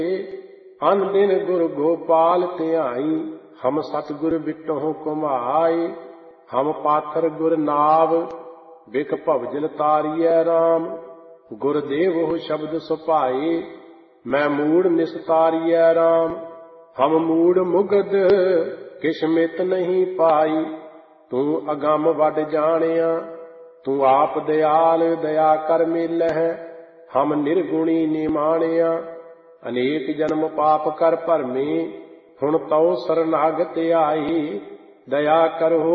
अन दिन गुर गोपाल ध्याई, हम सतगुर बिटों कुमाए। हम पाथर गुर नाव, बिक भवजल तारिय राम। गुरदेव हो शब्द सुभाए, मैं मूड निस्तारिय राम। हम मूड मुगद किश मित नहीं पाई, तू अगम वड जानिया। तू आप दयाल दया कर मेलह, हम निर्गुणी निमानिया। अनेक जन्म पाप कर भरमे, हुण तौ शरणागत आई। दया करो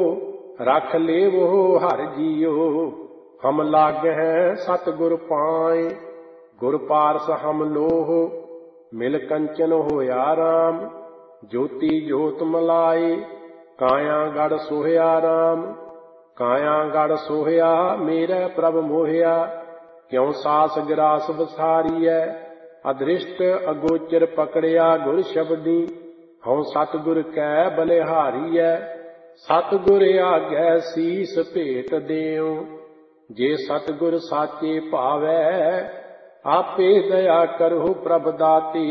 रख लेवो हर जियो, हम लागह सतगुर पाए। गुर पारस हम लोह, मिल कंचन होया राम। ज्योति ज्योत मलाए, काया गढ़ सोहया राम। काया गढ़ सोहया मेरे प्रभ मोहया, क्यों सास गिरास बसारीऐ। अदृष्ट अगोचर पकड़िया गुर शब्दी, हऊँ सतगुर कै बलिहारीऐ। सतगुर आगै सीस भेट देओ, जे सतगुर साचे भावै। आपे दया करो प्रभ दाते,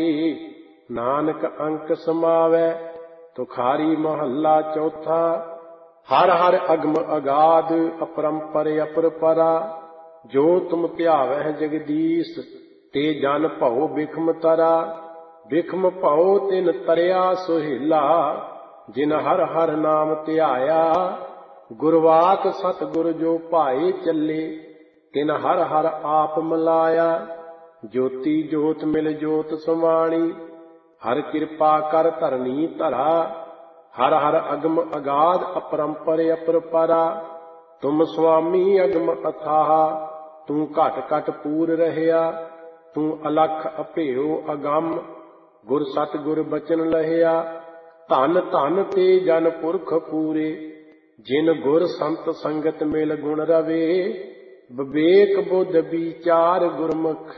नानक अंक समावै। तुखारी महला चौथा। हर हर अगम अगाध, अपरंपर अपरपरा। जो तुम ध्यावह जगदीश, ते जन भਉ बिखम तरा। बिखम भਉ तिन तरिया सुहेला, जिन हर हर नाम ध्याया। गुरवाक सतगुर जो भाए चले, तिन हर हर आप मिलाया। ज्योति ज्योत मिल ज्योत समाणी, हर कृपा कर धरनी धरा। हर हर अगम अगाध, अपरंपर अपरपरा। तुम स्वामी अगम अथाह, तू घट घट पूर रहया। तू अलख अभेओ अगम, गुर सतगुर बचन लहिया। धन धन ते जन पुरख पूरे, जिन गुर संत संगत मिल गुण रवे। विवेक बुद्ध विचार गुरमुख,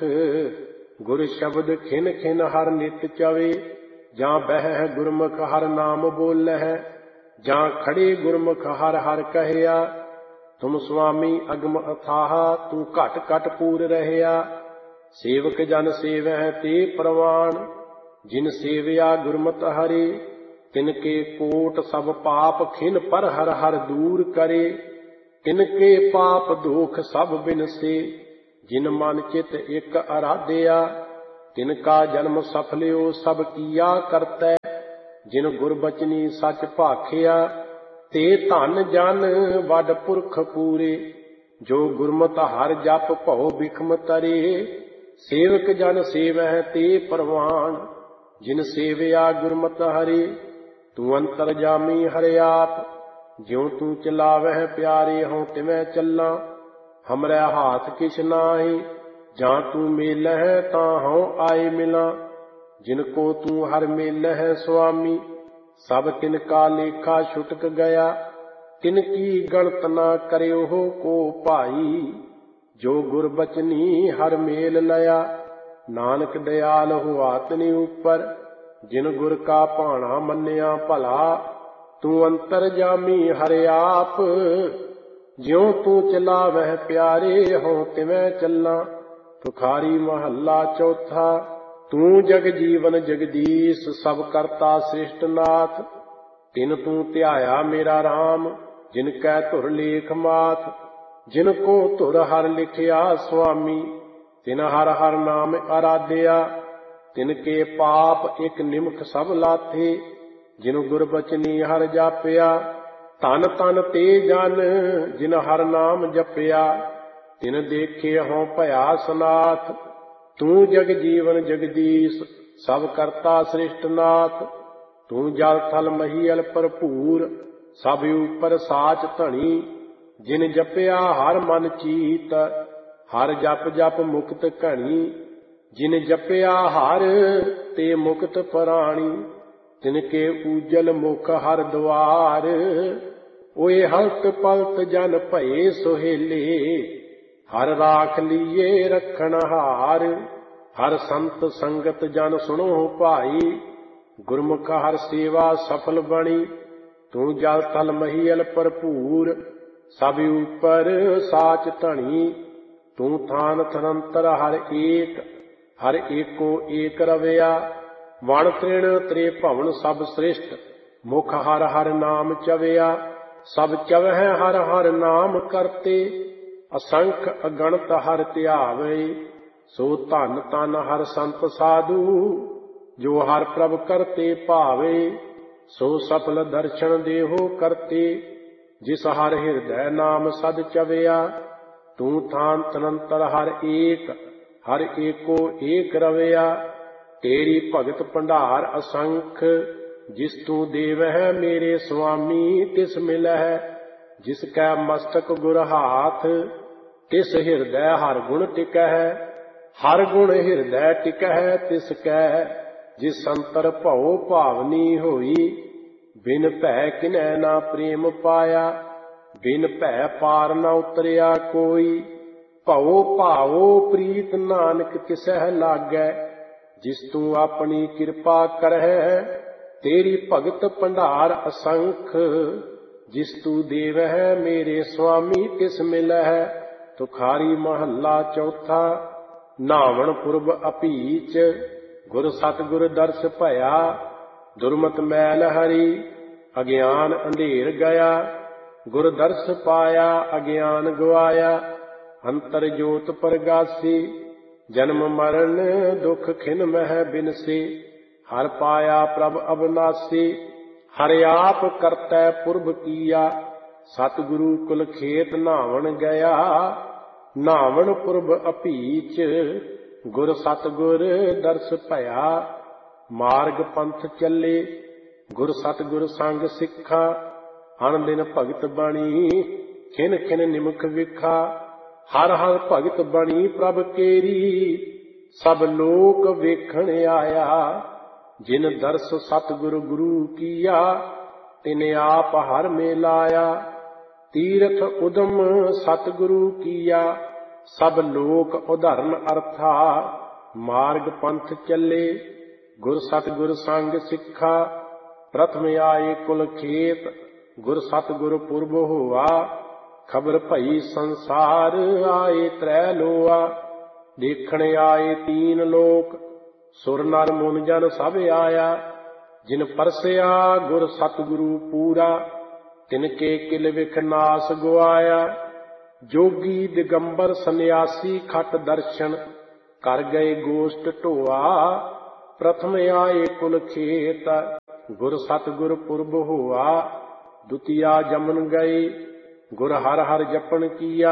गुर शब्द खिन खिन हर नित चवे। जां बह गुरमुख हर नाम बोलह, जां खड़े गुरमुख हर हर कहया। तुम स्वामी अगम अथाह, तू घट घट पूर रहया। सेवक जन सेवह ते प्रवान, जिन सेवया गुरमत हरे। तिनके कोट सब पाप खिन पर हर हर दूर करे। तिनके पाप दोख सब बिनसे, जिन मन चित एक आराध्या। तिनका जन्म सफल्यो सब किया करतै, जिन गुरबचनी सच भाखिया। ते धन जन वड पुरख पूरे, जो गुरमत हर जप भਉ बिखम तरे। सेवक जन सेवह ते परवान, जिन सेवया गुरमत हरे। तू अंतरजामी हरे आप, ज्यों तू चलावह प्यारे हों तिवै चलां। हमरै हाथ किछ नाहि, जां तू मेलह तां हऊँ आए मिलां। जिनको तू हर मेलह स्वामी, सब तिनका लेखा छुटक गया। तिनकी गणत ना करियो को भाई, जो गुरबचनी हर मेल लया। नानक दयाल हुआ तिनि ऊपर, जिन गुर का भाणा मन्निया भला। तू अंतरजामी हरे आप, ज्यों तू चलावह प्यारे हों तिवै चलां। तुखारी महला चौथा। तू जग जीवन जगदीश, सब करता सृष्ट नाथ। तिन तू ध्याया मेरा राम, जिनकै धुर लेख माथ। जिनको धुर हर लिखिया स्वामी, तिन हर हर नाम आराध्या। तिनके पाप एक निमख सब लाथे, जिन गुरबचनी हर जापिया। धन धन ते जन, जिन हर नाम जपिया। तिन देखे हों भया सनाथ। तू जग जीवन जगदीश, सब करता सृष्ट नाथ। तू जल थल महीयल भरपूर, सब ऊपर साच धनी। जिन जपिया हर मन चीत, हर जप जप मुक्त घणी। जिन जपिया हर ते मुक्त प्राणी, तिनके ऊजल मुख हर द्वार। ओए हलत पलत जन भये सोहेले, हर राख लीए रखण हार। हर संत संगत जन सुनो भाई, गुरमुख हर सेवा सफल बणी। तू जल थल महीयल भरपूर, सब ऊपर साच धनी। तू थान थनंतर हर एक, हर एको एक रवया। वण तृण त्रे भवन सब श्रेष्ठ, मुख हर हर नाम चवया। सब चवह हर हर नाम करते, असंख अगणत हर ध्यावे। सो धन तन हर संत साधु, जो हर प्रभ करते भावे। सो सफल दर्शन देहो करते, जिस हर हृदय नाम सद चवया। तू थान तनंतर हर एक, हर एको एक रवया। तेरी भगत भंडार असंख, जिस तू देव है मेरे स्वामी तिस मिल है। जिसकै मस्तक गुर हाथ, तिस हृदय हर गुण टिक है। हर गुण हृदय टिक है तिसकै, जिस संतर भव भावनी होई। बिन भै किनै ना प्रेम पाया, बिन भै पार न उतरिया कोई। भवो भावो प्रीत नानक तिसह लागै, जिस तू अपनी कृपा करहै। तेरी भगत भंडार असंख, जिस तू देव है मेरे स्वामी तिस मिल है। तुखारी महला चौथा। नावण पुरब अपीच, गुर सतगुर दर्श भया। दुर्मत मैल हरी, अज्ञान अंधेर गया। गुर दर्श पाया अज्ञान गवाया। अंतर जोत प्रगासी, जन्म मरण दुख खिन मह बिनसी। हर पाया प्रभ अविनाशी, हर आप करतै पुरब किया। सतगुरु कुल खेत नावण गया। नावण पुरब अपीच, गुर सतगुर दर्श भया। मार्ग पंथ चले, गुर सतगुर संग सिक्खा। अन दिन भगत बणी, खिन खिन निमख विखा। हर हर भगत बणी प्रभ केरी, सब लोक वेखण आया। जिन दर्श सतगुर गुरु किया, तिन आप हर में लाया। तीरथ उदम सतगुरु किया, सब लोक उदाहरण अर्था। मार्ग पंथ चले, गुर सतगुर संग सिक्खा। प्रथम आए कुल खेत, गुर सतगुर पुरब होआ। खबर भई संसार आए त्रै लोआ। देखण आए तीन लोक, सुर नर मुन जन सब आया। जिन परसया गुर सतगुरु पूरा, तिनके किल विख नास गुआया। जोगी दिगंबर सन्यासी खट दर्शन, कर गए गोष्ठ ढोआ। प्रथम आए कुल खेत, गुर सतगुर पुरब होआ। दुतिया जमन गए, गुर हर हर जपन किया।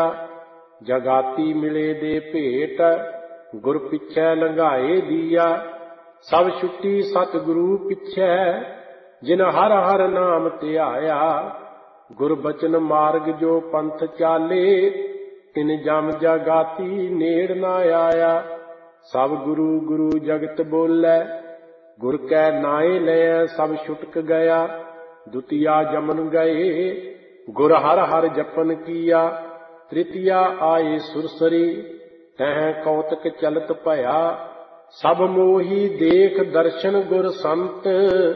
जगाती मिले दे भेट, गुर पिछै लंघाए दिया। सब छुट्टी सतगुरु पिछै, जिन हर हर नाम ध्याया। गुर बचन मार्ग जो पंथ चाले, तिन जम जगाती नेड़ न आया। सब गुरु गुरु जगत बोलै, गुर कै नाए लय सब छुटक गया। दुतिया जमन गए, गुर हर हर जपन किया। तृतीया आए सुरसरी, तह कौतक चलत भया। सब मोही देख दर्शन गुर संत,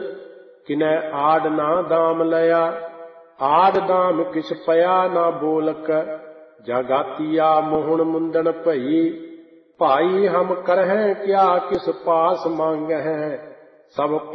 किनै आड ना दाम लया। आड दाम किस पया ना बोलक, जगातिया मोहन मुंदन भई। भाई हम करहें क्या किस पास मांगहें, सब